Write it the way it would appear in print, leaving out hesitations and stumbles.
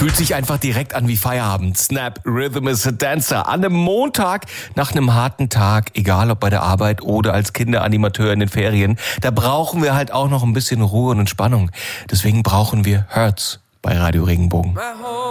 Fühlt sich einfach direkt an wie Feierabend. Snap Rhythm is a Dancer. An einem Montag nach einem harten Tag, egal ob bei der Arbeit oder als Kinderanimateur in den Ferien, da brauchen wir halt auch noch ein bisschen Ruhe und Entspannung. Deswegen brauchen wir Hertz bei Radio Regenbogen.